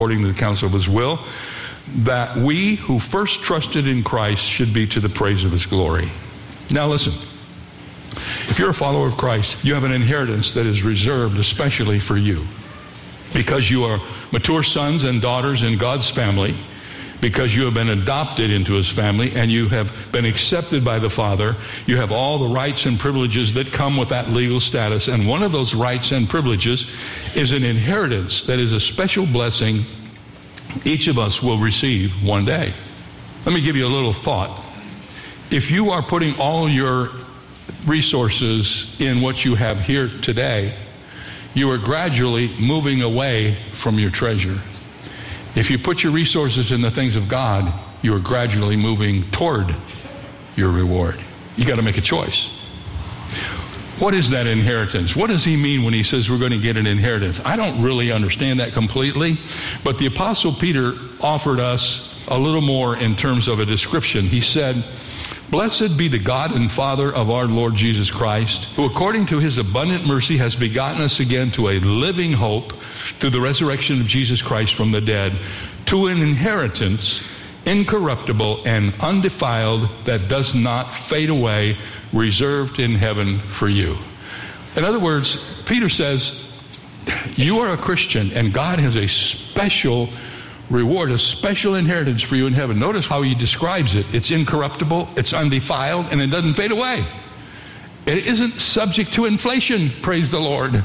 according to the counsel of his will, that we who first trusted in Christ should be to the praise of his glory. Now listen, if you're a follower of Christ, you have an inheritance that is reserved especially for you. Because you are mature sons and daughters in God's family, because you have been adopted into his family and you have been accepted by the Father, you have all the rights and privileges that come with that legal status. And one of those rights and privileges is an inheritance that is a special blessing each of us will receive one day. Let me give you a little thought. If you are putting all your resources in what you have here today, you are gradually moving away from your treasure. If you put your resources in the things of God, you are gradually moving toward your reward. You got to make a choice. What is that inheritance? What does he mean when he says we're going to get an inheritance? I don't really understand that completely, but the Apostle Peter offered us a little more in terms of a description. He said, "Blessed be the God and Father of our Lord Jesus Christ, who according to his abundant mercy has begotten us again to a living hope through the resurrection of Jesus Christ from the dead, to an inheritance incorruptible and undefiled that does not fade away, reserved in heaven for you." In other words, Peter says, you are a Christian and God has a special reward, a special inheritance for you in heaven. Notice how he describes it. It's incorruptible, it's undefiled, and it doesn't fade away. It isn't subject to inflation, praise the Lord.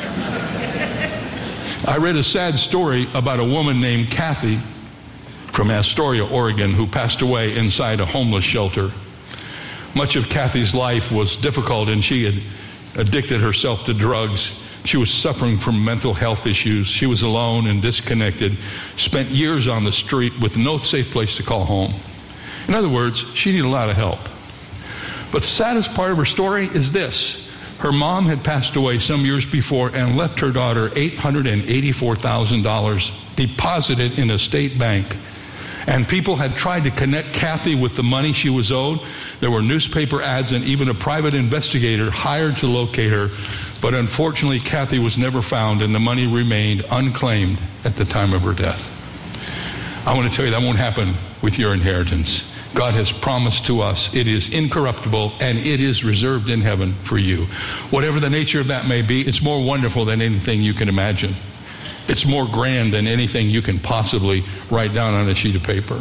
I read a sad story about a woman named Kathy from Astoria, Oregon, who passed away inside a homeless shelter. Much of Kathy's life was difficult, and she had addicted herself to drugs. She was suffering from mental health issues. She was alone and disconnected, spent years on the street with no safe place to call home. In other words, she needed a lot of help. But the saddest part of her story is this. Her mom had passed away some years before and left her daughter $884,000 deposited in a state bank. And people had tried to connect Kathy with the money she was owed. There were newspaper ads and even a private investigator hired to locate her. But unfortunately, Kathy was never found and the money remained unclaimed at the time of her death. I want to tell you that won't happen with your inheritance. God has promised to us it is incorruptible and it is reserved in heaven for you. Whatever the nature of that may be, it's more wonderful than anything you can imagine. It's more grand than anything you can possibly write down on a sheet of paper.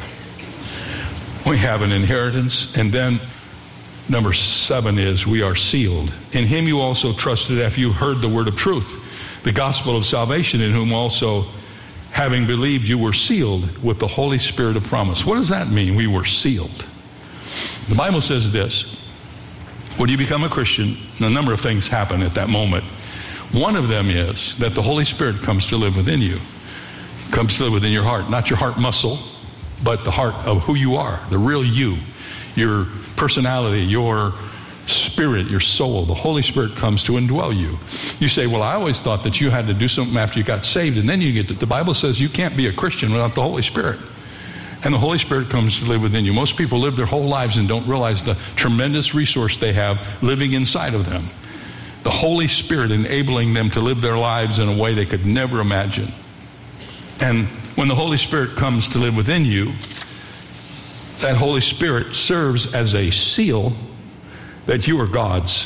We have an inheritance, and then number 7 is we are sealed. In him you also trusted after you heard the word of truth, the gospel of salvation, in whom also, having believed, you were sealed with the Holy Spirit of promise. What does that mean, we were sealed? The Bible says this. When you become a Christian, a number of things happen at that moment. One of them is that the Holy Spirit comes to live within you. Comes to live within your heart. Not your heart muscle, but the heart of who you are, the real you, your personality, your spirit, your soul. The Holy Spirit comes to indwell you. You say, well, I always thought that you had to do something after you got saved, and then you get it. The Bible says you can't be a Christian without the Holy Spirit. And the Holy Spirit comes to live within you. Most people live their whole lives and don't realize the tremendous resource they have living inside of them. The Holy Spirit enabling them to live their lives in a way they could never imagine. And when the Holy Spirit comes to live within you, that Holy Spirit serves as a seal that you are God's.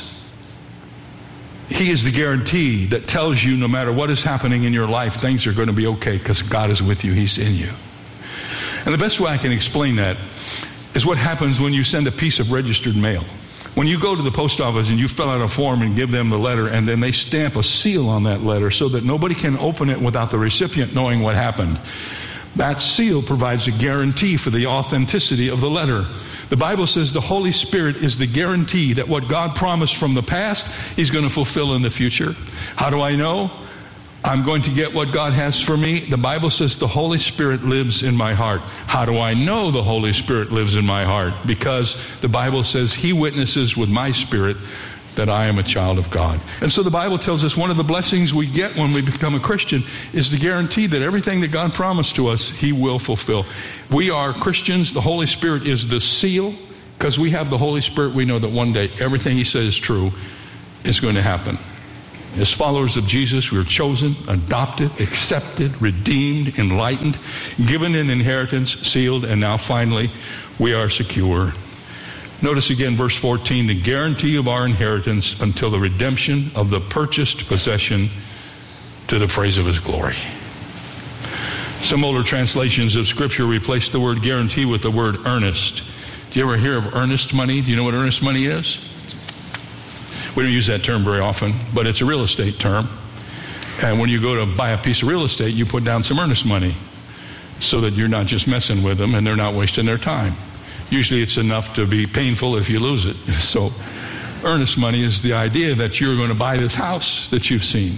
He is the guarantee that tells you no matter what is happening in your life, things are going to be okay because God is with you. He's in you. And the best way I can explain that is what happens when you send a piece of registered mail. When you go to the post office and you fill out a form and give them the letter, and then they stamp a seal on that letter so that nobody can open it without the recipient knowing what happened. That seal provides a guarantee for the authenticity of the letter. The Bible says the Holy Spirit is the guarantee that what God promised from the past, He's going to fulfill in the future. How do I know I'm going to get what God has for me? The Bible says the Holy Spirit lives in my heart. How do I know the Holy Spirit lives in my heart? Because the Bible says He witnesses with my spirit that I am a child of God. And so the Bible tells us one of the blessings we get when we become a Christian is the guarantee that everything that God promised to us, He will fulfill. We are Christians. The Holy Spirit is the seal. Because we have the Holy Spirit, we know that one day everything He says is true is going to happen. As followers of Jesus, we are chosen, adopted, accepted, redeemed, enlightened, given an inheritance, sealed, and now finally, we are secure. Notice again verse 14, the guarantee of our inheritance until the redemption of the purchased possession to the praise of his glory. Some older translations of Scripture replace the word guarantee with the word earnest. Do you ever hear of earnest money? Do you know what earnest money is? We don't use that term very often, but it's a real estate term. And when you go to buy a piece of real estate, you put down some earnest money so that you're not just messing with them and they're not wasting their time. Usually it's enough to be painful if you lose it. So earnest money is the idea that you're going to buy this house that you've seen.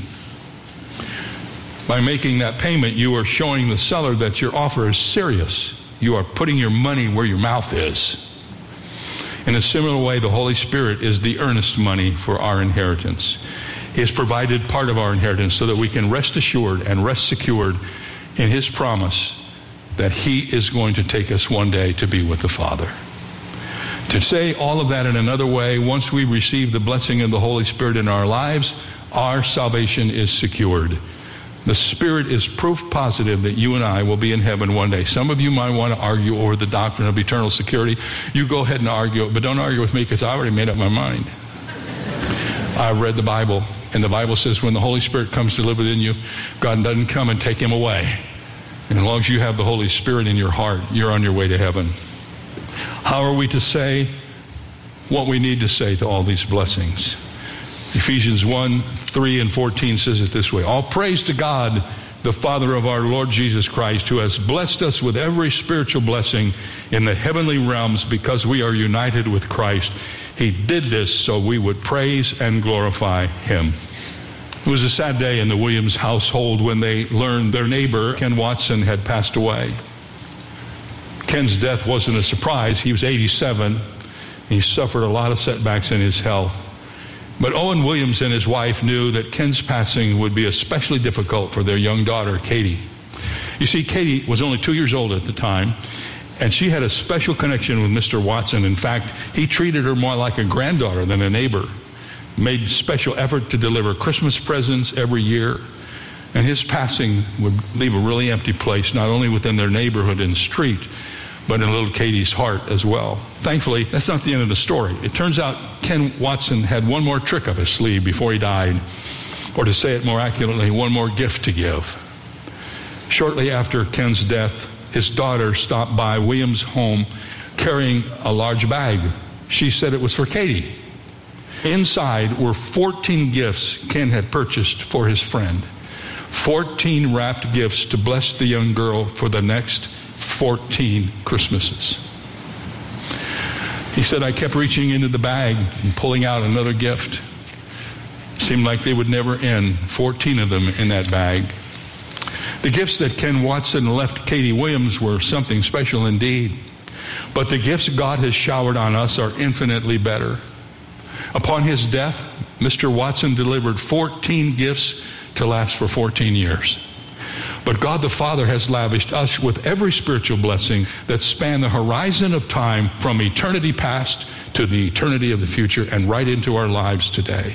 By making that payment, you are showing the seller that your offer is serious. You are putting your money where your mouth is. In a similar way, the Holy Spirit is the earnest money for our inheritance. He has provided part of our inheritance so that we can rest assured and rest secured in his promise that he is going to take us one day to be with the Father. To say all of that in another way, once we receive the blessing of the Holy Spirit in our lives, our salvation is secured. The Spirit is proof positive that you and I will be in heaven one day. Some of you might want to argue over the doctrine of eternal security. You go ahead and argue it, but don't argue with me because I already made up my mind. I've read the Bible, and the Bible says when the Holy Spirit comes to live within you, God doesn't come and take him away. And as long as you have the Holy Spirit in your heart, you're on your way to heaven. How are we to say what we need to say to all these blessings? Ephesians 1:3 and 14 says it this way. All praise to God, the Father of our Lord Jesus Christ, who has blessed us with every spiritual blessing in the heavenly realms because we are united with Christ. He did this so we would praise and glorify him. It was a sad day in the Williams household when they learned their neighbor, Ken Watson, had passed away. Ken's death wasn't a surprise. He was 87. He suffered a lot of setbacks in his health. But Owen Williams and his wife knew that Ken's passing would be especially difficult for their young daughter, Katie. You see, Katie was only 2 years old at the time, and she had a special connection with Mr. Watson. In fact, he treated her more like a granddaughter than a neighbor, made special effort to deliver Christmas presents every year, and his passing would leave a really empty place, not only within their neighborhood and street, but in little Katie's heart as well. Thankfully, that's not the end of the story. It turns out Ken Watson had one more trick up his sleeve before he died, or to say it more accurately, one more gift to give. Shortly after Ken's death, his daughter stopped by Williams' home carrying a large bag. She said it was for Katie. Inside were 14 gifts Ken had purchased for his friend. 14 wrapped gifts to bless the young girl for the next 14 Christmases. He said, I kept reaching into the bag and pulling out another gift. Seemed like they would never end. 14 of them in that bag. The gifts that Ken Watson left Katie Williams were something special indeed. But the gifts God has showered on us are infinitely better. Upon his death, Mr. Watson delivered 14 gifts to last for 14 years. But God the Father has lavished us with every spiritual blessing that span the horizon of time from eternity past to the eternity of the future and right into our lives today.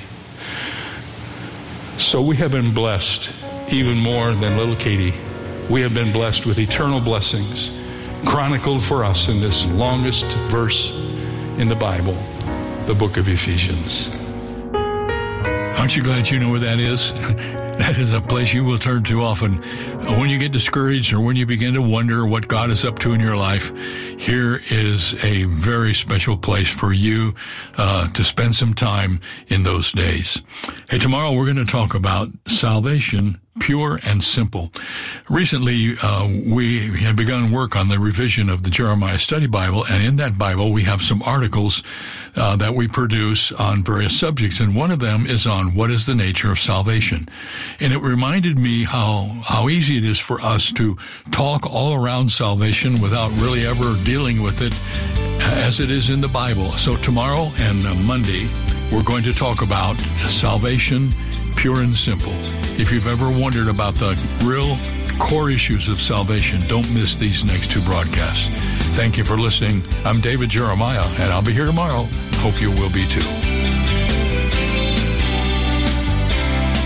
So we have been blessed even more than little Katie. We have been blessed with eternal blessings chronicled for us in this longest verse in the Bible, the book of Ephesians. Aren't you glad you know where that is? That is a place you will turn to often. When you get discouraged or when you begin to wonder what God is up to in your life, here is a very special place for you to spend some time in those days. Hey, tomorrow we're going to talk about salvation, pure and simple. Recently, we had begun work on the revision of the Jeremiah Study Bible, and in that Bible we have some articles that we produce on various subjects, and one of them is on what is the nature of salvation. And it reminded me how easy it is for us to talk all around salvation without really ever dealing with it as it is in the Bible. So tomorrow and Monday, we're going to talk about salvation, pure and simple. If you've ever wondered about the real core issues of salvation, don't miss these next two broadcasts. Thank you for listening. I'm David Jeremiah, and I'll be here tomorrow. Hope you will be too.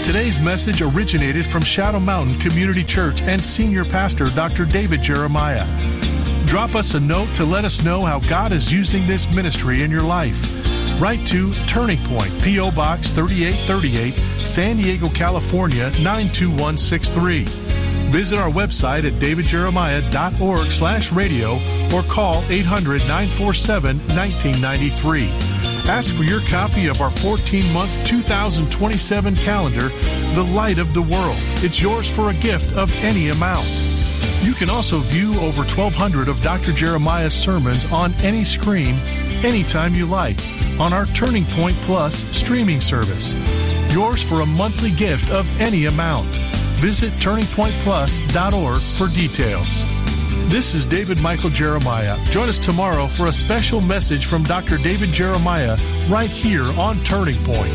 Today's message originated from Shadow Mountain Community Church and Senior Pastor Dr. David Jeremiah. Drop us a note to let us know how God is using this ministry in your life. Write to Turning Point, P.O. Box 3838, San Diego, California 92163. Visit our website at davidjeremiah.org/radio or call 800-947-1993. Ask for your copy of our 14-month 2027 calendar, The Light of the World. It's yours for a gift of any amount. You can also view over 1,200 of Dr. Jeremiah's sermons on any screen, anytime you like, on our Turning Point Plus streaming service. Yours for a monthly gift of any amount. Visit turningpointplus.org for details. This is David Michael Jeremiah. Join us tomorrow for a special message from Dr. David Jeremiah right here on Turning Point.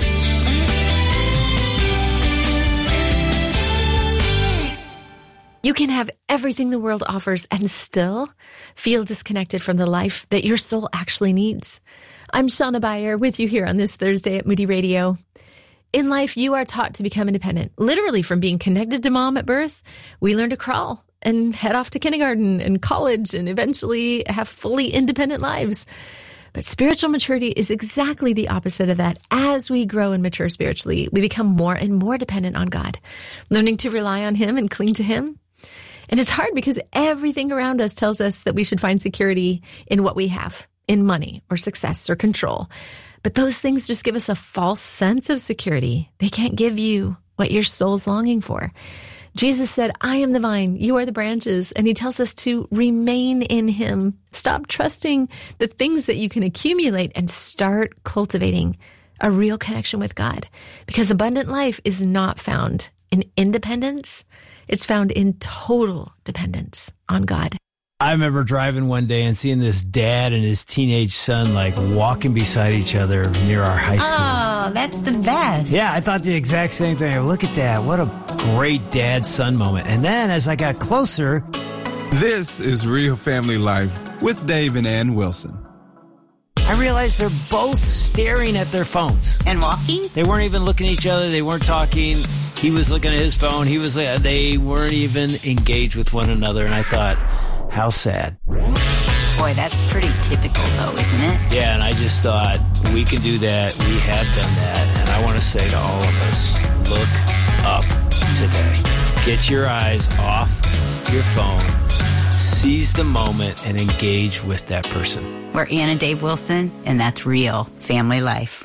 You can have everything the world offers and still feel disconnected from the life that your soul actually needs. I'm Shauna Bayer with you here on this Thursday at Moody Radio. In life, you are taught to become independent. Literally, from being connected to mom at birth, we learn to crawl and head off to kindergarten and college and eventually have fully independent lives. But spiritual maturity is exactly the opposite of that. As we grow and mature spiritually, we become more and more dependent on God, learning to rely on Him and cling to Him. And it's hard because everything around us tells us that we should find security in what we have, in money or success or control. But those things just give us a false sense of security. They can't give you what your soul's longing for. Jesus said, I am the vine, you are the branches. And He tells us to remain in Him. Stop trusting the things that you can accumulate and start cultivating a real connection with God. Because abundant life is not found in independence. It's found in total dependence on God. I remember driving one day and seeing this dad and his teenage son like walking beside each other near our high school. Oh, that's the best. Yeah, I thought the exact same thing. Look at that. What a great dad-son moment. And then as I got closer... This is Real Family Life with Dave and Ann Wilson. I realized they're both staring at their phones. And walking? They weren't even looking at each other. They weren't talking. He was looking at his phone. They weren't even engaged with one another. And I thought, how sad. Boy, that's pretty typical, though, isn't it? Yeah, and I just thought, we can do that. We have done that. And I want to say to all of us, look up today. Get your eyes off your phone. Seize the moment and engage with that person. We're Ann and Dave Wilson, and that's Real Family Life.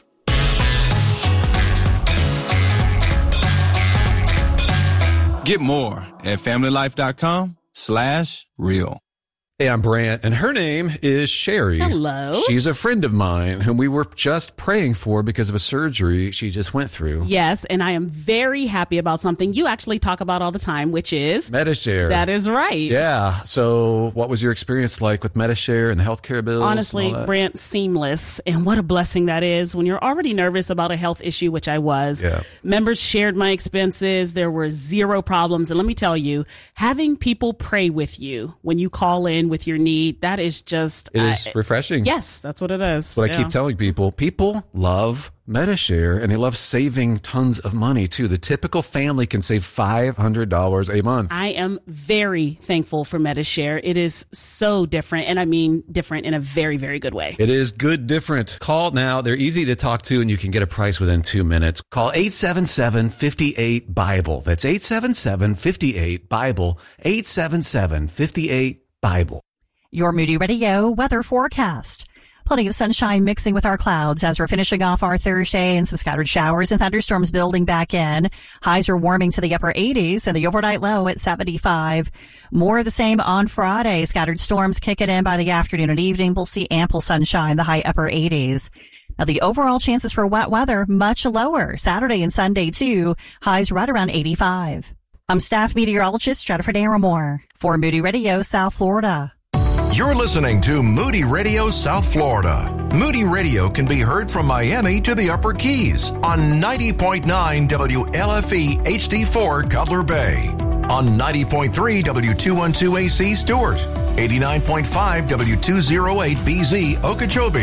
Get more at familylife.com/real. Hey, I'm Brant, and her name is Sherry. Hello. She's a friend of mine whom we were just praying for because of a surgery she just went through. Yes, and I am very happy about something you actually talk about all the time, which is... Medi-Share. That is right. Yeah. So what was your experience like with Medi-Share and the healthcare bills? Honestly, Brant, seamless. And what a blessing that is when you're already nervous about a health issue, which I was. Yeah. Members shared my expenses. There were zero problems. And let me tell you, having people pray with you when you call in with your need, that is just... It is refreshing. Yes, that's what it is. But I keep telling people love Medi-Share, and they love saving tons of money, too. The typical family can save $500 a month. I am very thankful for Medi-Share. It is so different, and I mean different in a very, very good way. It is good different. Call now. They're easy to talk to, and you can get a price within 2 minutes. Call 877-58-BIBLE. That's 877-58-BIBLE. 877-58-BIBLE. Your Moody Radio weather forecast. Plenty of sunshine mixing with our clouds as we're finishing off our Thursday, and some scattered showers and thunderstorms building back in. Highs are warming to the upper 80s and the overnight low at 75. More of the same on Friday. Scattered storms kicking in by the afternoon and evening. We'll see ample sunshine, the high upper 80s. Now, the overall chances for wet weather much lower. Saturday and Sunday, too. Highs right around 85. I'm staff meteorologist Jennifer Naramore for Moody Radio, South Florida. You're listening to Moody Radio South Florida. Moody Radio can be heard from Miami to the Upper Keys on 90.9 WLFE HD4 Cutler Bay, on 90.3 W212 AC Stewart, 89.5 W208 BZ Okeechobee,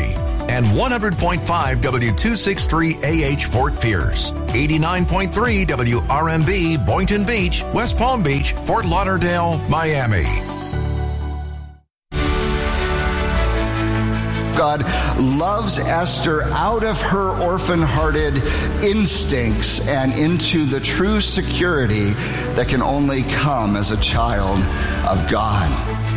and 100.5 W263AH Fort Pierce, 89.3 WRMB Boynton Beach, West Palm Beach, Fort Lauderdale, Miami. God loves Esther out of her orphan-hearted instincts and into the true security that can only come as a child of God.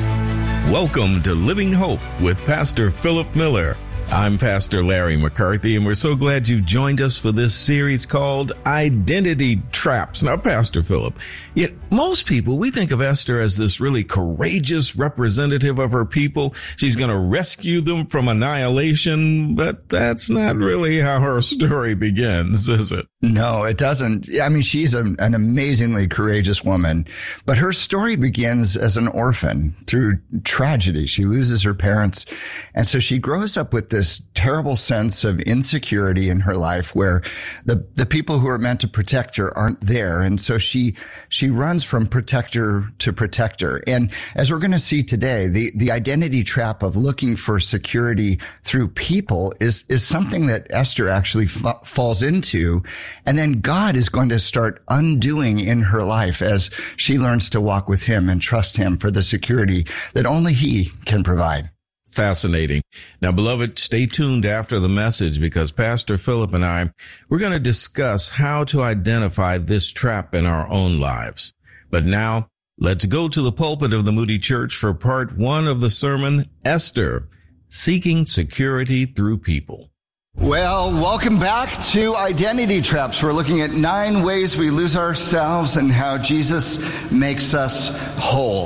Welcome to Living Hope with Pastor Philip Miller. I'm Pastor Larry McCarthy, and we're so glad you've joined us for this series called Identity Traps. Now, Pastor Philip, most people, we think of Esther as this really courageous representative of her people. She's going to rescue them from annihilation, but that's not really how her story begins, is it? No, it doesn't. I mean, she's an amazingly courageous woman, but her story begins as an orphan through tragedy. She loses her parents, and so she grows up with this terrible sense of insecurity in her life where the people who are meant to protect her aren't there. And so she runs from protector to protector. And as we're going to see today, the identity trap of looking for security through people is something that Esther actually falls into. And then God is going to start undoing in her life as she learns to walk with him and trust him for the security that only he can provide. Fascinating. Now, beloved, stay tuned after the message because Pastor Philip and I, we're going to discuss how to identify this trap in our own lives. But now, let's go to the pulpit of the Moody Church for part 1 of the sermon, Esther, Seeking Security Through People. Well, welcome back to Identity Traps. We're looking at 9 ways we lose ourselves and how Jesus makes us whole.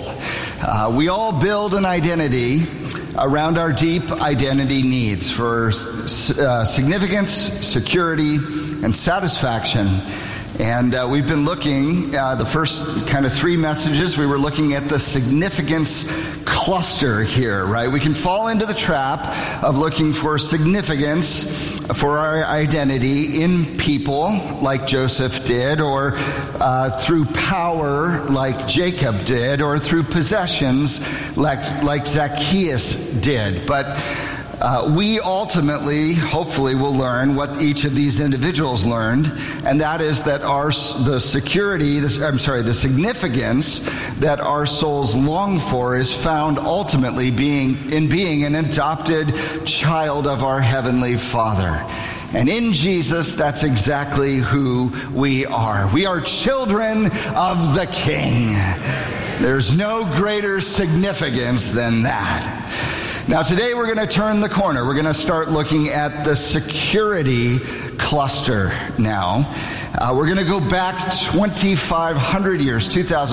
We all build an identity around our deep identity needs for significance, security, and satisfaction. And we've been looking, the first kind of 3 messages, we were looking at the significance cluster here, right? We can fall into the trap of looking for significance for our identity in people, like Joseph did, or through power, like Jacob did, or through possessions, like Zacchaeus did. But we ultimately, hopefully, will learn what each of these individuals learned, and that is that the significance that our souls long for is found ultimately being an adopted child of our Heavenly Father. And in Jesus, that's exactly who we are. We are children of the King. There's no greater significance than that. Now, today we're going to turn the corner. We're going to start looking at the security cluster now. We're going to go back 2,500 years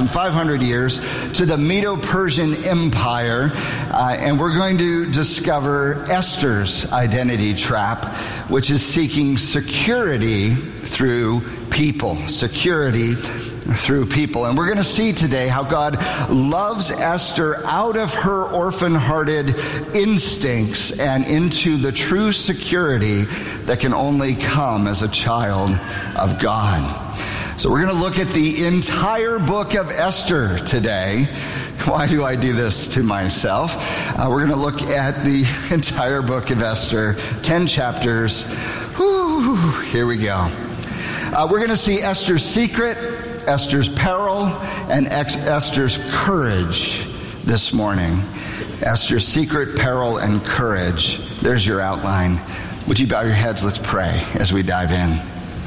to the Medo-Persian Empire, and we're going to discover Esther's identity trap, which is seeking security through people. Security through people. And we're going to see today how God loves Esther out of her orphan-hearted instincts and into the true security that can only come as a child of God. So we're going to look at the entire book of Esther today. Why do I do this to myself? We're going to look at the entire book of Esther, 10 chapters. Whew, here we go. We're going to see Esther's secret, Esther's peril, and Esther's courage this morning. Esther's secret, peril, and courage. There's your outline. Would you bow your heads? Let's pray as we dive in.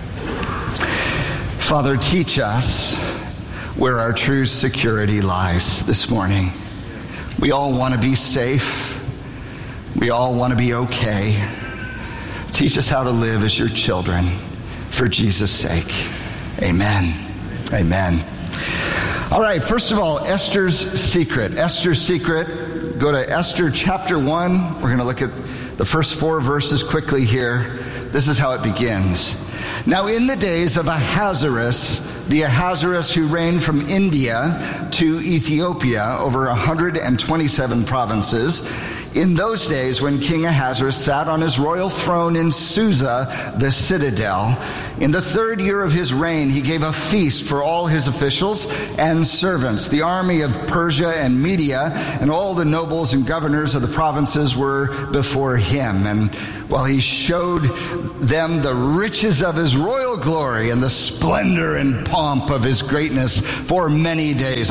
Father, teach us where our true security lies this morning. We all want to be safe. We all want to be okay. Teach us how to live as your children for Jesus' sake. Amen. Amen. All right, first of all, Esther's secret. Esther's secret. Go to Esther chapter 1. We're going to look at the first 4 verses quickly here. This is how it begins. Now, in the days of Ahasuerus, the Ahasuerus who reigned from India to Ethiopia over 127 provinces, in those days when King Ahasuerus sat on his royal throne in Susa, the citadel, In the 3rd year of his reign, he gave a feast for all his officials and servants. The army of Persia and Media and all the nobles and governors of the provinces were before him. And while he showed them the riches of his royal glory and the splendor and pomp of his greatness for many days,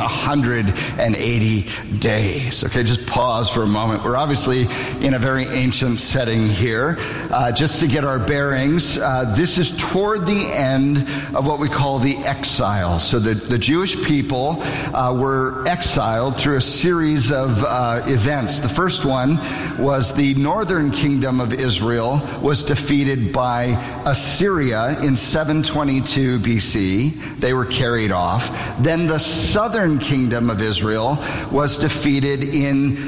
180 days. Okay, just pause for a moment. We're obviously in a very ancient setting here. Just to get our bearings, this is toward the end of what we call the exile. So the Jewish people were exiled through a series of events. The first one was the northern kingdom of Israel was defeated by Assyria in 722 BC. They were carried off. Then the southern kingdom of Israel was defeated in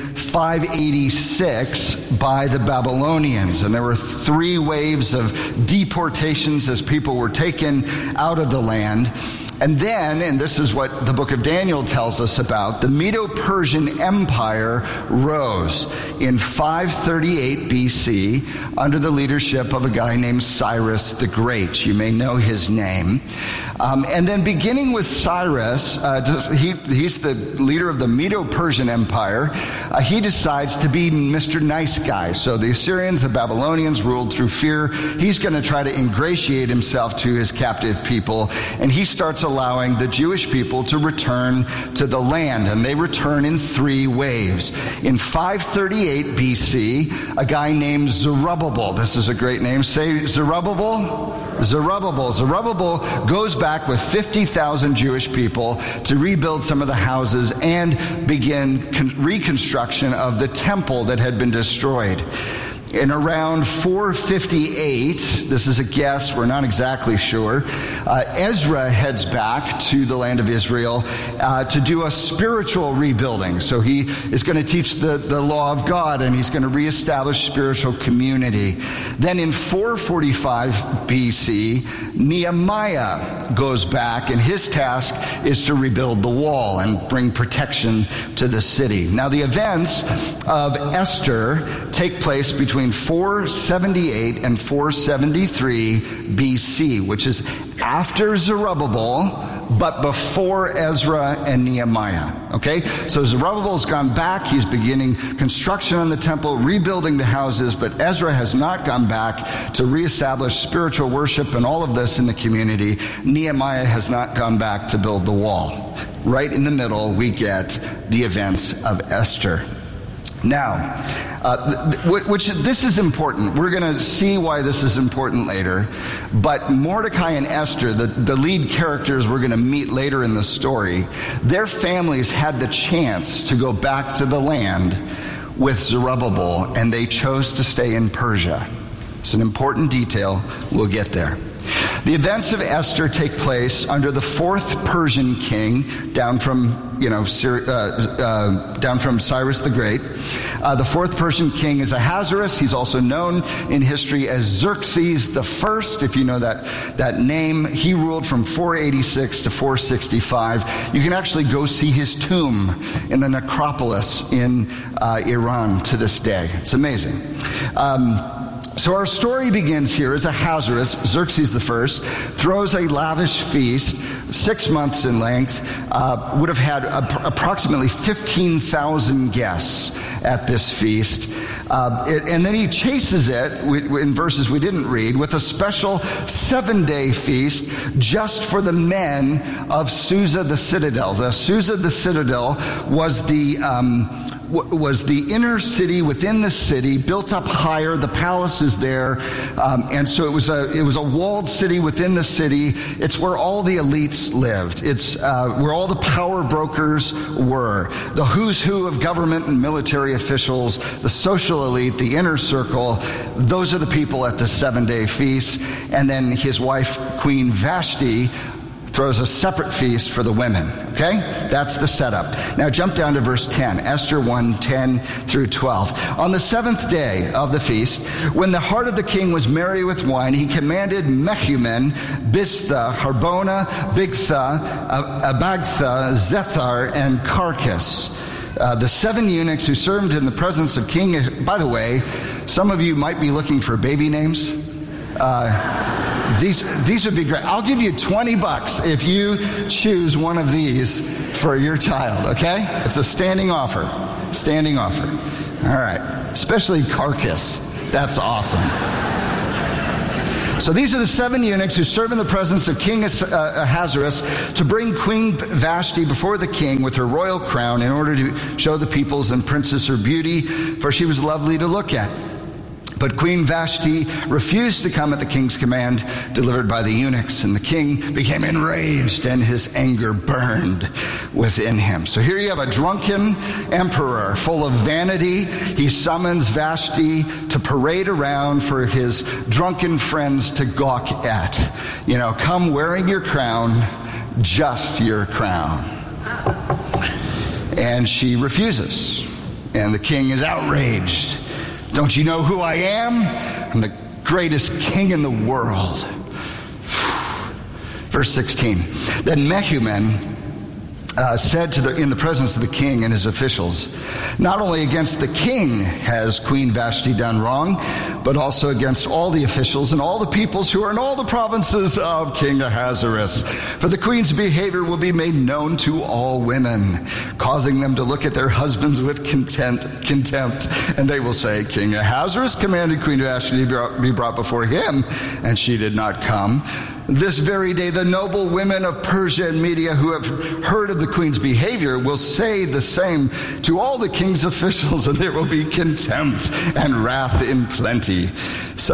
586 by the Babylonians. And there were 3 waves of deportations as people were taken out of the land. And then, and this is what the book of Daniel tells us about, the Medo-Persian Empire rose in 538 BC under the leadership of a guy named Cyrus the Great. You may know his name. And then beginning with Cyrus, he's the leader of the Medo-Persian Empire. He decides to be Mr. Nice Guy. So the Assyrians, the Babylonians ruled through fear. He's going to try to ingratiate himself to his captive people. And he starts allowing the Jewish people to return to the land. And they return in 3 waves. In 538 BC, a guy named Zerubbabel. This is a great name. Say Zerubbabel. Zerubbabel goes back with 50,000 Jewish people to rebuild some of the houses and begin reconstruction of the temple that had been destroyed. In around 458, this is a guess, we're not exactly sure, Ezra heads back to the land of Israel to do a spiritual rebuilding. So he is going to teach the law of God, and he's going to reestablish spiritual community. Then in 445 BC, Nehemiah goes back, and his task is to rebuild the wall and bring protection to the city. Now the events of Esther take place between 478 and 473 BC, which is after Zerubbabel, but before Ezra and Nehemiah. Okay? So Zerubbabel's gone back. He's beginning construction on the temple, rebuilding the houses, but Ezra has not gone back to reestablish spiritual worship and all of this in the community. Nehemiah has not gone back to build the wall. Right in the middle, we get the events of Esther. Now, this is important. We're going to see why this is important later. But Mordecai and Esther, the lead characters we're going to meet later in the story, their families had the chance to go back to the land with Zerubbabel, and they chose to stay in Persia. It's an important detail. We'll get there. The events of Esther take place under the 4th Persian king, down from Cyrus the Great. The 4th Persian king is Ahasuerus. He's also known in history as Xerxes the First, if you know that name. He ruled from 486 to 465. You can actually go see his tomb in the necropolis in Iran to this day. It's amazing. So our story begins here as Ahasuerus, Xerxes the First, throws a lavish feast, 6 months in length, would have had approximately 15,000 guests at this feast. And then he chases it, in verses we didn't read, with a special 7-day feast just for the men of Susa the Citadel. The Susa the Citadel was the inner city within the city, built up higher. The palace is there, and so it was a walled city within the city. It's where all the elites lived. It's where all the power brokers were. The who's who of government and military officials, the social elite, the inner circle. Those are the people at the 7-day feast. And then his wife, Queen Vashti, throws a separate feast for the women. Okay? That's the setup. Now jump down to verse 10. Esther 1:10 through 12. On the 7th day of the feast, when the heart of the king was merry with wine, he commanded Mehuman, Biztha, Harbona, Bigtha, Abagtha, Zethar, and Carcass, the 7 eunuchs who served in the presence of King. By the way, some of you might be looking for baby names. These would be great. I'll give you $20 if you choose one of these for your child, okay? It's a standing offer. Standing offer. All right. Especially Carcass. That's awesome. So these are the 7 eunuchs who serve in the presence of King Ahasuerus to bring Queen Vashti before the king with her royal crown in order to show the peoples and princes her beauty, for she was lovely to look at. But Queen Vashti refused to come at the king's command delivered by the eunuchs, and the king became enraged and his anger burned within him. So here you have a drunken emperor full of vanity. He summons Vashti to parade around for his drunken friends to gawk at. You know, come wearing your crown, just your crown. And she refuses, and the king is outraged. Don't you know who I am? I'm the greatest king in the world. Verse 16. Then Mehuman said in the presence of the king and his officials, not only against the king has Queen Vashti done wrong, but also against all the officials and all the peoples who are in all the provinces of King Ahasuerus. For the queen's behavior will be made known to all women, causing them to look at their husbands with contempt. And they will say, King Ahasuerus commanded Queen Vashti to be brought before him, and she did not come. This very day, the noble women of Persia and Media who have heard of the queen's behavior will say the same to all the king's officials, and there will be contempt and wrath in plenty. So,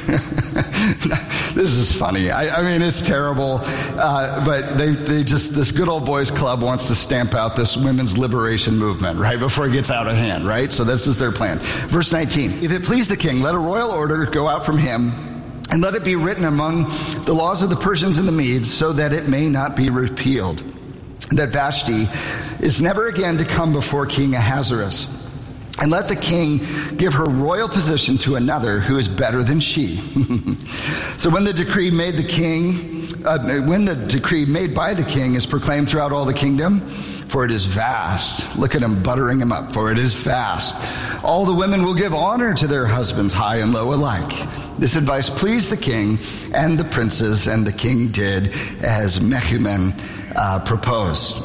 this is funny. I mean, it's terrible, but they just, this good old boys club wants to stamp out this women's liberation movement, right, before it gets out of hand, right? So this is their plan. Verse 19, if it please the king, let a royal order go out from him, and let it be written among the laws of the Persians and the Medes, so that it may not be repealed, that Vashti is never again to come before King Ahasuerus. And let the king give her royal position to another who is better than she. So when the decree made by the king is proclaimed throughout all the kingdom, for it is vast. Look at him buttering him up. For it is vast. All the women will give honor to their husbands, high and low alike. This advice pleased the king and the princes, and the king did as Mehuman proposed.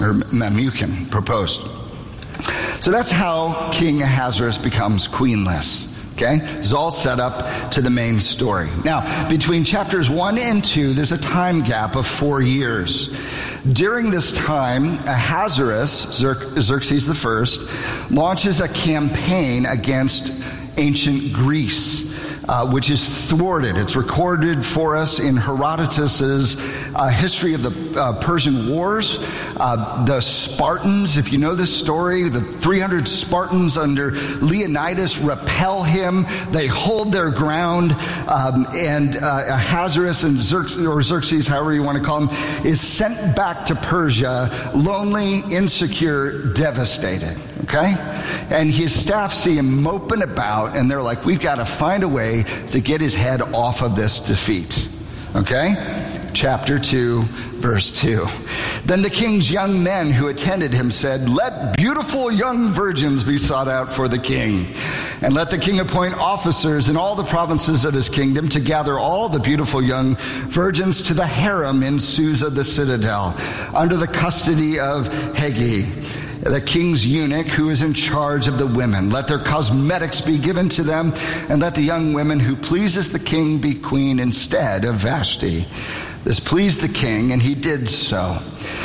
So that's how King Ahasuerus becomes queenless. Okay? This is all set up to the main story. Now, between chapters 1 and 2, there's a time gap of 4 years. During this time, Ahasuerus, Xerxes I, launches a campaign against ancient Greece, which is thwarted. It's recorded for us in Herodotus's history of the Persian Wars. The Spartans, if you know this story, the 300 Spartans under Leonidas repel him. They hold their ground, and Ahasuerus and Xerxes, however you want to call him, is sent back to Persia, lonely, insecure, devastated. Okay? And his staff see him moping about, and they're like, we've got to find a way to get his head off of this defeat. Okay? Chapter 2, verse 2. Then the king's young men who attended him said, let beautiful young virgins be sought out for the king. And let the king appoint officers in all the provinces of his kingdom to gather all the beautiful young virgins to the harem in Susa the citadel, under the custody of Hegi, the king's eunuch who is in charge of the women. Let their cosmetics be given to them, and let the young women who pleases the king be queen instead of Vashti. This pleased the king, and he did so.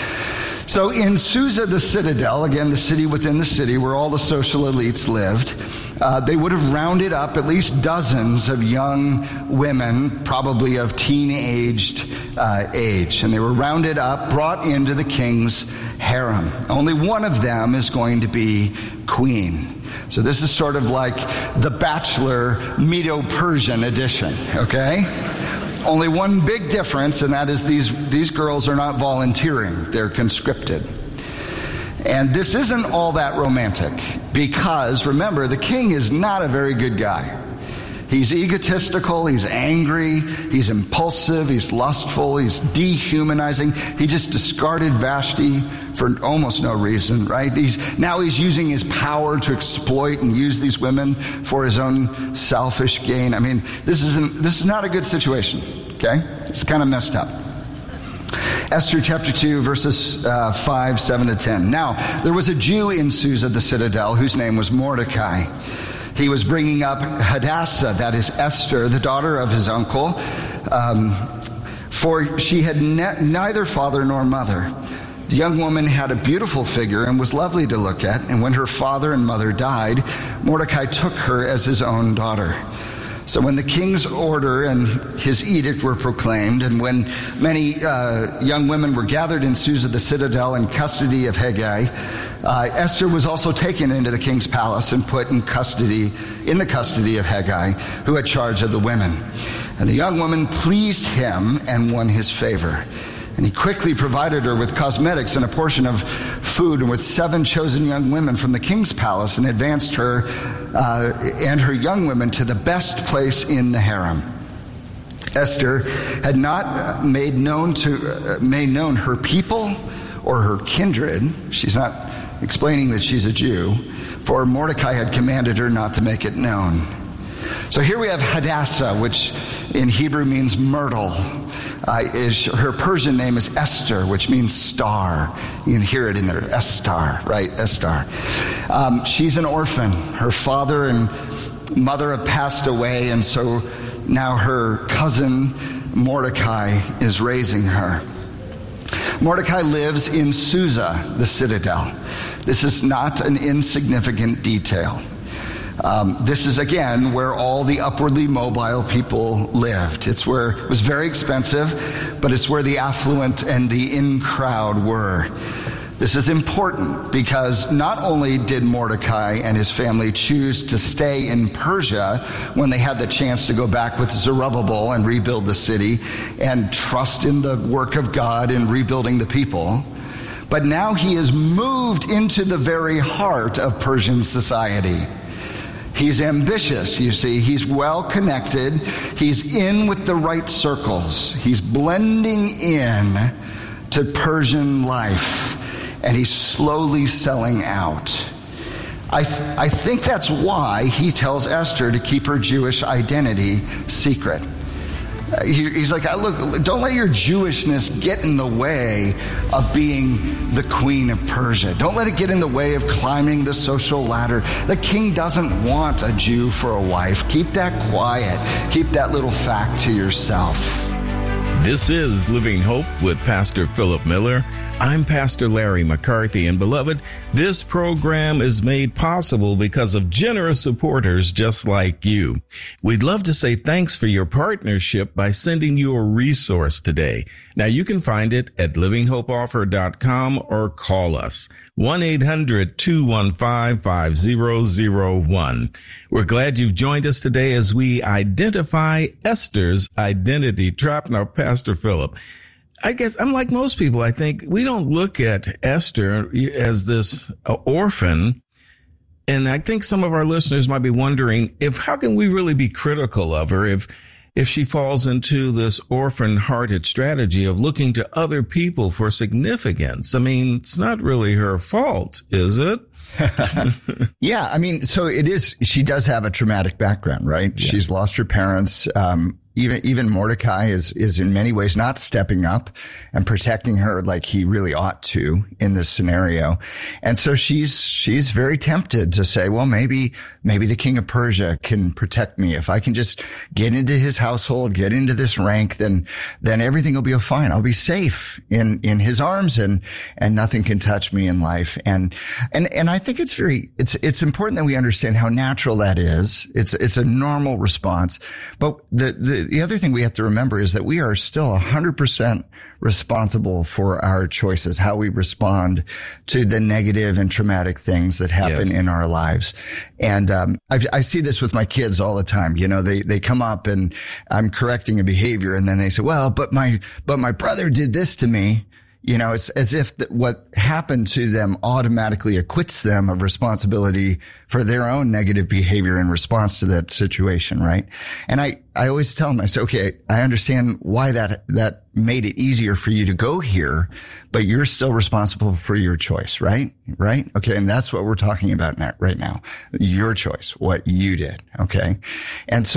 So in Susa the citadel, again, the city within the city where all the social elites lived, they would have rounded up at least dozens of young women, probably of teen-aged age. And they were rounded up, brought into the king's harem. Only one of them is going to be queen. So this is sort of like the Bachelor Medo-Persian edition, okay? Only one big difference, and that is these girls are not volunteering. They're conscripted. And this isn't all that romantic because, remember, the king is not a very good guy. He's egotistical, he's angry, he's impulsive, he's lustful, he's dehumanizing. He just discarded Vashti for almost no reason, right? He's using his power to exploit and use these women for his own selfish gain. I mean, this is not a good situation, Okay? It's kind of messed up. Esther chapter 2, verses 5, 7 to 10. Now, there was a Jew in Susa, the citadel, whose name was Mordecai. He was bringing up Hadassah, that is Esther, the daughter of his uncle, for she had neither father nor mother. The young woman had a beautiful figure and was lovely to look at, and when her father and mother died, Mordecai took her as his own daughter. So when the king's order and his edict were proclaimed, and when many young women were gathered in Susa, the citadel, in custody of Hegai, Esther was also taken into the king's palace and put in the custody of Hegai, who had charge of the women. And the young woman pleased him and won his favor. And he quickly provided her with cosmetics and a portion of food, and with 7 chosen young women from the king's palace, and advanced her and her young women to the best place in the harem. Esther had not made known her people or her kindred. She's not explaining that she's a Jew, for Mordecai had commanded her not to make it known. So here we have Hadassah, which in Hebrew means myrtle. Her Persian name is Esther, which means star. You can hear it in there, Estar, right? Estar. She's an orphan. Her father and mother have passed away, and so now her cousin Mordecai is raising her. Mordecai lives in Susa, the citadel. This is not an insignificant detail. This is, again, where all the upwardly mobile people lived. It's where it was very expensive, but it's where the affluent and the in-crowd were. This is important because not only did Mordecai and his family choose to stay in Persia when they had the chance to go back with Zerubbabel and rebuild the city and trust in the work of God in rebuilding the people, but now he is moved into the very heart of Persian society. He's ambitious, you see. He's well connected. He's in with the right circles. He's blending in to Persian life, and he's slowly selling out. I think that's why he tells Esther to keep her Jewish identity secret. He's like, look, don't let your Jewishness get in the way of being the queen of Persia. Don't let it get in the way of climbing the social ladder. The king doesn't want a Jew for a wife. Keep that quiet. Keep that little fact to yourself. This is Living Hope with Pastor Philip Miller. I'm Pastor Larry McCarthy, and beloved, this program is made possible because of generous supporters just like you. We'd love to say thanks for your partnership by sending you a resource today. Now, you can find it at livinghopeoffer.com or call us 1-800-215-5001. We're glad you've joined us today as we identify Esther's identity trap. Now, Pastor Philip, I guess I'm like most people. I think we don't look at Esther as this orphan. And I think some of our listeners might be wondering how can we really be critical of her if she falls into this orphan-hearted strategy of looking to other people for significance? I mean, it's not really her fault, is it? Yeah. I mean, so it is. She does have a traumatic background, right? Yeah. She's lost her parents. Even Mordecai is in many ways not stepping up and protecting her like he really ought to in this scenario. And so she's very tempted to say, well, maybe the king of Persia can protect me. If I can just get into his household, get into this rank, then everything will be fine. I'll be safe in his arms and nothing can touch me in life. And I think it's important that we understand how natural that is. It's a normal response. But the other thing we have to remember is that we are still 100% responsible for our choices, how we respond to the negative and traumatic things that happen in our lives. And I see this with my kids all the time. You know, they come up and I'm correcting a behavior and then they say, well, but my brother did this to me. You know, it's as if what happened to them automatically acquits them of responsibility for their own negative behavior in response to that situation, right? And I always tell them, I say, okay, I understand why that made it easier for you to go here, but you're still responsible for your choice, right? Right? Okay. And that's what we're talking about right now. Your choice, what you did. Okay. And so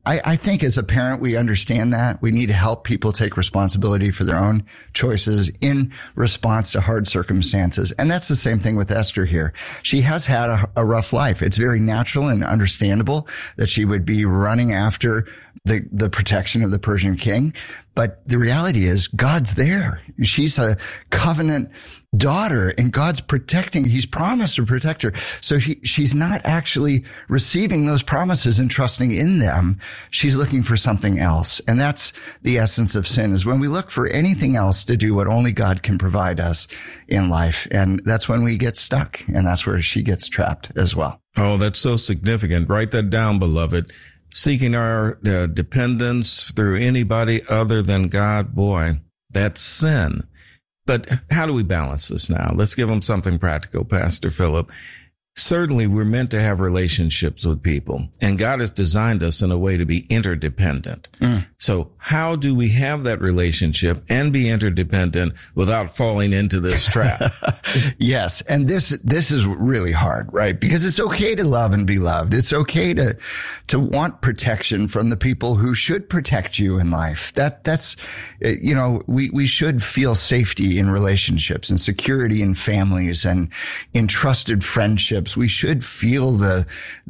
I think as a parent, we understand that. We need to help people take responsibility for their own choices in response to hard circumstances. And that's the same thing with Esther here. She has had a rough life. It's very natural and understandable that she would be running after the protection of the Persian king. But the reality is God's there. She's a covenant daughter and God's protecting. He's promised to protect her. So she's not actually receiving those promises and trusting in them. She's looking for something else. And that's the essence of sin, is when we look for anything else to do what only God can provide us in life. And that's when we get stuck. And that's where she gets trapped as well. Oh, that's so significant. Write that down, beloved. Seeking our dependence through anybody other than God, boy, that's sin. But how do we balance this now? Let's give them something practical, Pastor Philip. Certainly, we're meant to have relationships with people, and God has designed us in a way to be interdependent. So how do we have that relationship and be interdependent without falling into this trap? Yes. And this is really hard, right? Because it's okay to love and be loved. It's okay to want protection from the people who should protect you in life. That's, we should feel safety in relationships and security in families and in trusted friendships. We should feel the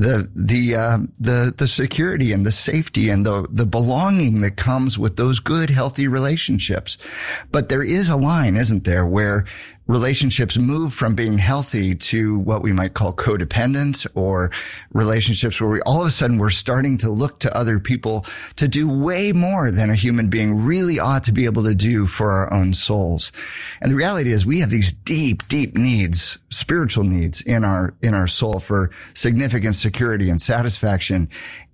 security and the safety and the belonging that comes with those good, healthy relationships. But there is a line, isn't there, where relationships move from being healthy to what we might call codependent, or relationships where all of a sudden we're starting to look to other people to do way more than a human being really ought to be able to do for our own souls. And the reality is we have these deep, deep needs, spiritual needs in our soul for significant security and satisfaction.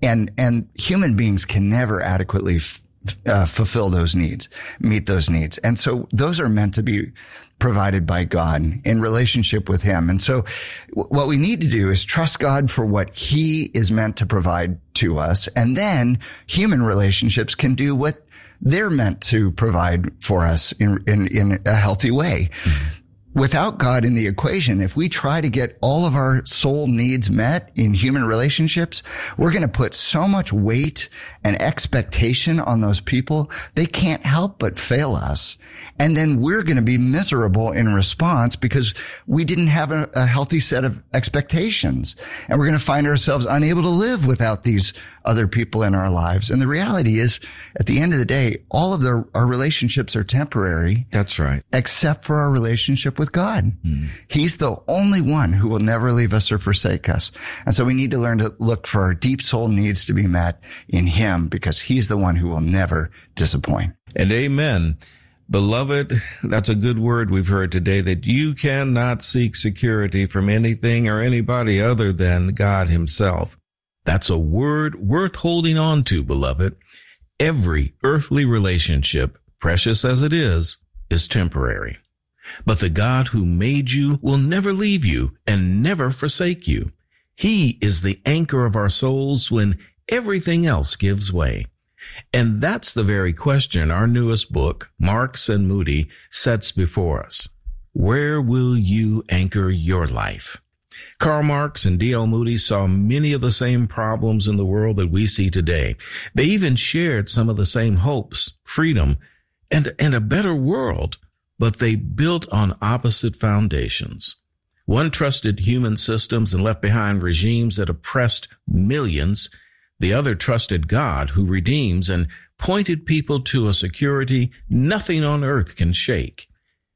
And human beings can never adequately fulfill those needs, meet those needs. And so those are meant to be provided by God in relationship with Him. And so what we need to do is trust God for what He is meant to provide to us. And then human relationships can do what they're meant to provide for us in a healthy way. Mm-hmm. Without God in the equation, if we try to get all of our soul needs met in human relationships, we're going to put so much weight and expectation on those people, they can't help but fail us. And then we're going to be miserable in response because we didn't have a healthy set of expectations. And we're going to find ourselves unable to live without these other people in our lives. And the reality is, at the end of the day, all of our relationships are temporary. That's right. Except for our relationship with God. Mm. He's the only one who will never leave us or forsake us. And so we need to learn to look for our deep soul needs to be met in Him, because He's the one who will never disappoint. And amen. Beloved, that's a good word we've heard today, that you cannot seek security from anything or anybody other than God Himself. That's a word worth holding on to, beloved. Every earthly relationship, precious as it is temporary. But the God who made you will never leave you and never forsake you. He is the anchor of our souls when everything else gives way. And that's the very question our newest book, Marks and Moody, sets before us. Where will you anchor your life? Karl Marx and D.L. Moody saw many of the same problems in the world that we see today. They even shared some of the same hopes, freedom, and a better world, but they built on opposite foundations. One trusted human systems and left behind regimes that oppressed millions. The other trusted God, who redeems, and pointed people to a security nothing on earth can shake.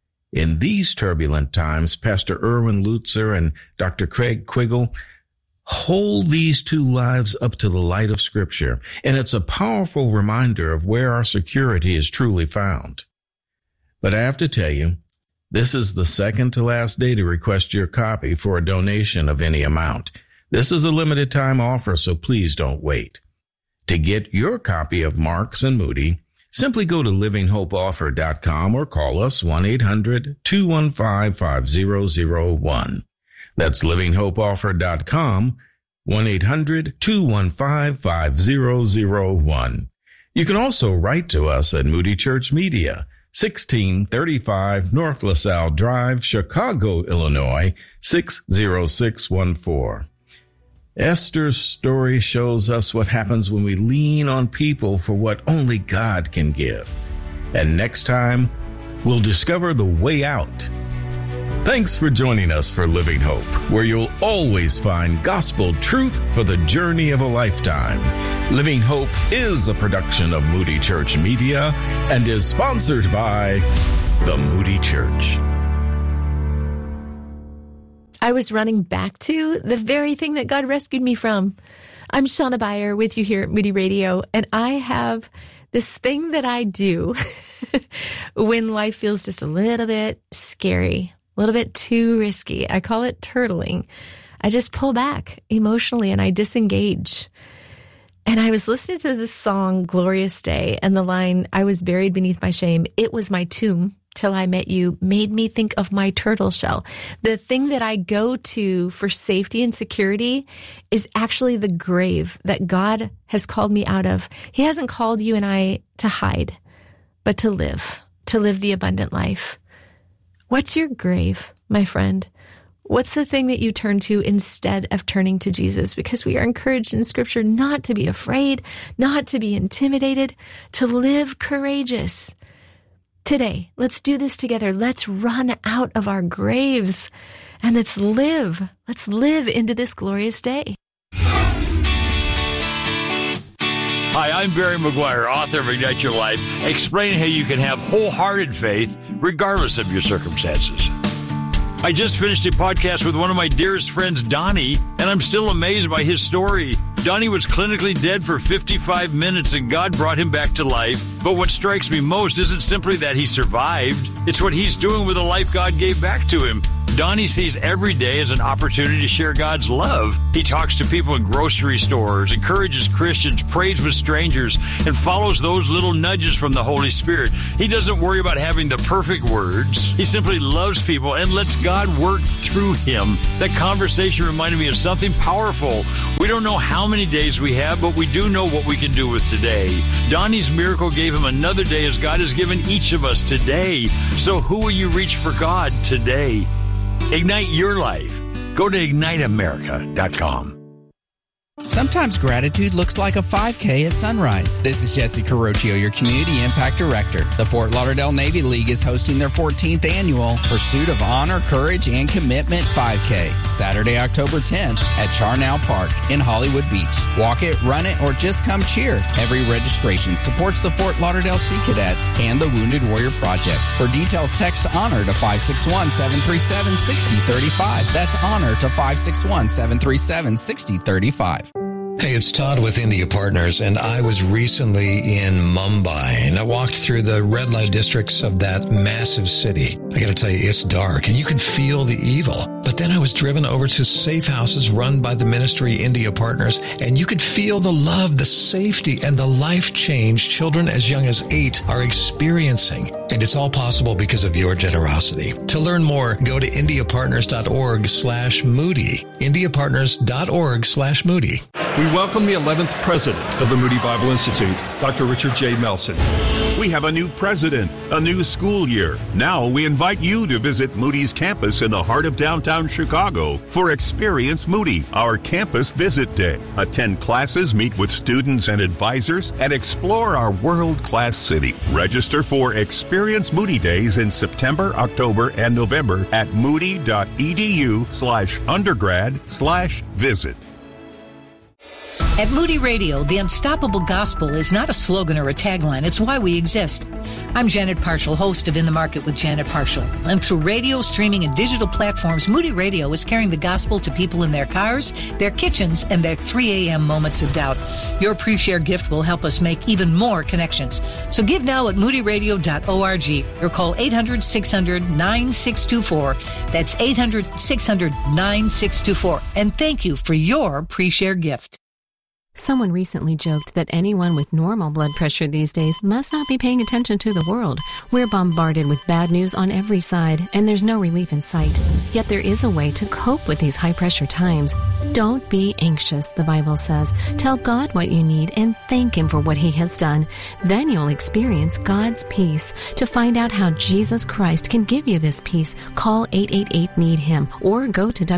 In these turbulent times, Pastor Erwin Lutzer and Dr. Craig Quiggle hold these two lives up to the light of Scripture, and it's a powerful reminder of where our security is truly found. But I have to tell you, this is the second to last day to request your copy for a donation of any amount. This is a limited time offer, so please don't wait. To get your copy of Marks and Moody, simply go to livinghopeoffer.com or call us 1-800-215-5001. That's livinghopeoffer.com, 1-800-215-5001. You can also write to us at Moody Church Media, 1635 North LaSalle Drive, Chicago, Illinois, 60614. Esther's story shows us what happens when we lean on people for what only God can give. And next time, we'll discover the way out. Thanks for joining us for Living Hope, where you'll always find gospel truth for the journey of a lifetime. Living Hope is a production of Moody Church Media and is sponsored by the Moody Church. I was running back to the very thing that God rescued me from. I'm Shauna Beyer with you here at Moody Radio, and I have this thing that I do when life feels just a little bit scary, a little bit too risky. I call it turtling. I just pull back emotionally and I disengage. And I was listening to this song, Glorious Day, and the line, I was buried beneath my shame. It was my tomb till I met you, made me think of my turtle shell. The thing that I go to for safety and security is actually the grave that God has called me out of. He hasn't called you and I to hide, but to live the abundant life. What's your grave, my friend? What's the thing that you turn to instead of turning to Jesus? Because we are encouraged in Scripture not to be afraid, not to be intimidated, to live courageous. Today, let's do this together. Let's run out of our graves and let's live. Let's live into this glorious day. Hi, I'm Barry McGuire, author of Ignite Your Life, explaining how you can have wholehearted faith regardless of your circumstances. I just finished a podcast with one of my dearest friends, Donnie, and I'm still amazed by his story. Donnie was clinically dead for 55 minutes and God brought him back to life. But what strikes me most isn't simply that he survived. It's what he's doing with the life God gave back to him. Donnie sees every day as an opportunity to share God's love. He talks to people in grocery stores, encourages Christians, prays with strangers, and follows those little nudges from the Holy Spirit. He doesn't worry about having the perfect words. He simply loves people and lets God work through him. That conversation reminded me of something powerful. We don't know how many days we have, but we do know what we can do with today. Donnie's miracle gave him another day as God has given each of us today. So who will you reach for God today? Ignite your life. Go to IgniteAmerica.com. Sometimes gratitude looks like a 5K at sunrise. This is Jesse Carroccio, your Community Impact Director. The Fort Lauderdale Navy League is hosting their 14th annual Pursuit of Honor, Courage, and Commitment 5K, Saturday, October 10th at Charnel Park in Hollywood Beach. Walk it, run it, or just come cheer. Every registration supports the Fort Lauderdale Sea Cadets and the Wounded Warrior Project. For details, text HONOR to 561-737-6035. That's HONOR to 561-737-6035. Hey, it's Todd with India Partners, and I was recently in Mumbai, and I walked through the red light districts of that massive city. I gotta tell you, it's dark, and you can feel the evil. But then I was driven over to safe houses run by the ministry India Partners, and you could feel the love, the safety, and the life change children as young as 8 are experiencing. And it's all possible because of your generosity. To learn more, go to indiapartners.org/Moody. indiapartners.org/Moody. We welcome the 11th president of the Moody Bible Institute, Dr. Richard J. Melson. We have a new president, a new school year. Now we invite you to visit Moody's campus in the heart of downtown Chicago for Experience Moody, our campus visit day. Attend classes, meet with students and advisors, and explore our world-class city. Register for Experience Moody Days in September, October, and November at moody.edu/undergrad/visit. At Moody Radio, the unstoppable gospel is not a slogan or a tagline. It's why we exist. I'm Janet Parshall, host of In the Market with Janet Parshall. And through radio, streaming, and digital platforms, Moody Radio is carrying the gospel to people in their cars, their kitchens, and their 3 a.m. moments of doubt. Your pre-share gift will help us make even more connections. So give now at moodyradio.org or call 800-600-9624. That's 800-600-9624. And thank you for your pre-share gift. Someone recently joked that anyone with normal blood pressure these days must not be paying attention to the world. We're bombarded with bad news on every side, and there's no relief in sight. Yet there is a way to cope with these high-pressure times. Don't be anxious, the Bible says. Tell God what you need and thank Him for what He has done. Then you'll experience God's peace. To find out how Jesus Christ can give you this peace, call 888-NEED-HIM or go to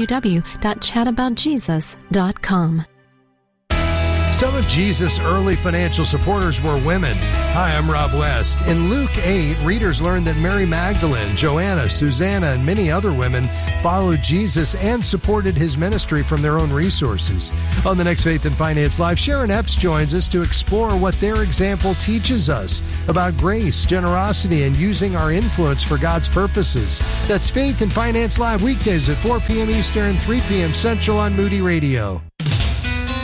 www.chataboutjesus.com. Some of Jesus' early financial supporters were women. Hi, I'm Rob West. In Luke 8, readers learned that Mary Magdalene, Joanna, Susanna, and many other women followed Jesus and supported his ministry from their own resources. On the next Faith and Finance Live, Sharon Epps joins us to explore what their example teaches us about grace, generosity, and using our influence for God's purposes. That's Faith and Finance Live weekdays at 4 p.m. Eastern, 3 p.m. Central on Moody Radio.